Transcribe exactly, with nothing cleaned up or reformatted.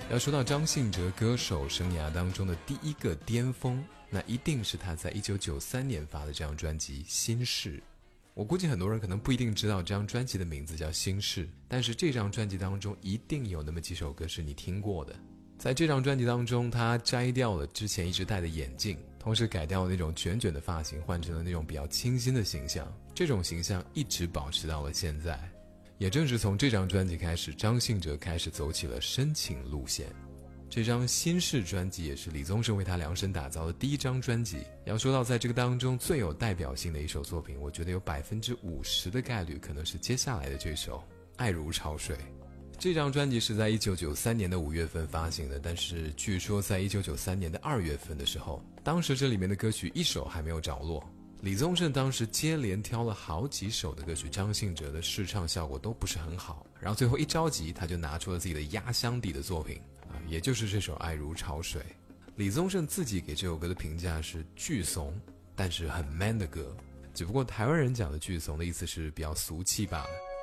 要说到张信哲歌手生涯当中的第一个巅峰，那一定是他在一九九三年发的这张专辑《心事》。我估计很多人可能不一定知道这张专辑的名字叫《心事》，但是这张专辑当中一定有那么几首歌是你听过的。在这张专辑当中，他摘掉了之前一直戴的眼镜，同时改掉了那种卷卷的发型，换成了那种比较清新的形象，这种形象一直保持到了现在。也正是从这张专辑开始，张信哲开始走起了深情路线。这张心事专辑也是李宗盛为他量身打造的第一张专辑。要说到在这个当中最有代表性的一首作品，我觉得有百分之五十的概率可能是接下来的这首《爱如潮水》。这张专辑是在一九九三年的五月份发行的，但是据说在一九九三年的二月份的时候，当时这里面的歌曲一首还没有着落。李宗盛当时接连挑了好几首的歌曲，张信哲的试唱效果都不是很好，然后最后一着急，他就拿出了自己的压箱底的作品啊，也就是这首《爱如潮水》。李宗盛自己给这首歌的评价是巨怂，但是很 man 的歌，只不过台湾人讲的巨怂的意思是比较俗气罢了。